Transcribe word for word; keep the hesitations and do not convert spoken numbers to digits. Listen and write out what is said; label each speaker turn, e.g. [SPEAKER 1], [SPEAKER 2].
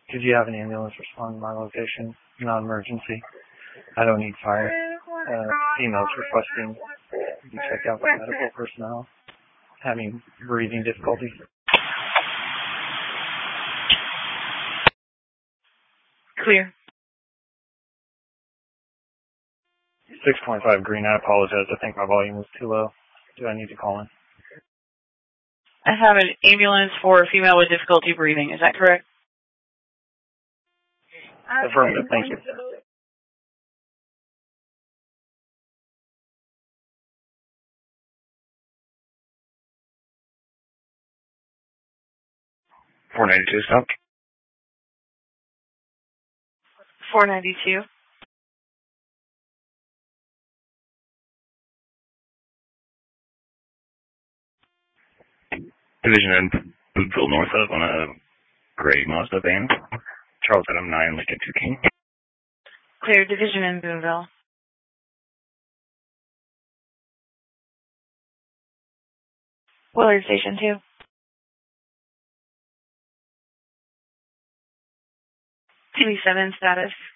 [SPEAKER 1] Did you have an ambulance respond to my location? Non-emergency. I don't need fire. Uh, females requesting to be checked out by medical personnel. Having breathing difficulties.
[SPEAKER 2] Clear.
[SPEAKER 1] six point five green. I apologize. I think my volume was too low. Do I need to call in?
[SPEAKER 2] I have an ambulance for a female with difficulty breathing. Is that correct?
[SPEAKER 1] Affirmative. Thank you. four ninety-two, stop.
[SPEAKER 2] four ninety-two.
[SPEAKER 3] Division in Boonville north of on a gray Mazda van. Charles Adam nine, Lincoln two King.
[SPEAKER 2] Clear. Division in Boonville. Willard Station two. T V seven status.